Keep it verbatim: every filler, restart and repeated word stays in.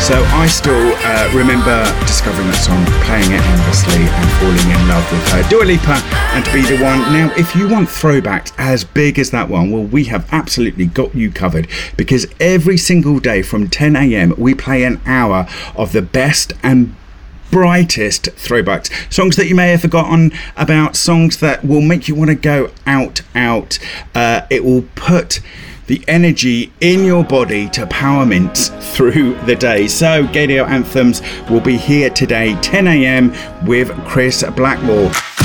So I still uh, remember discovering that song, playing it endlessly and falling in love with her. Dua Lipa and Be The One. Now, if you want throwbacks as big as that one, well, we have absolutely got you covered, because every single day from ten a.m. we play an hour of the best and brightest throwbacks, songs that you may have forgotten about, songs that will make you want to go out out uh, it will put the energy in your body to power mints through the day. So Gaydio Anthems will be here today ten a.m. with Chris Blackmore.